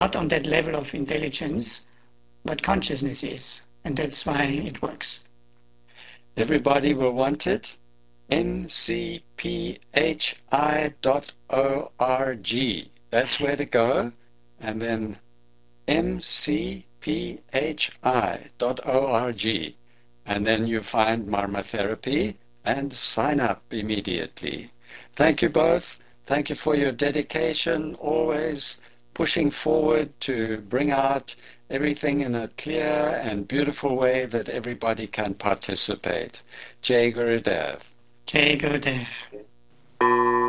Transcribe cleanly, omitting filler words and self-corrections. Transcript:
not on that level of intelligence, but consciousness is. And that's why it works. Everybody will want it. mcphi.org. That's where to go. And then mcphi.org. And then you find Marma Therapy and sign up immediately. Thank you both. Thank you for your dedication, always pushing forward to bring out everything in a clear and beautiful way that everybody can participate. Jai Gurudev. Jai Gurudev.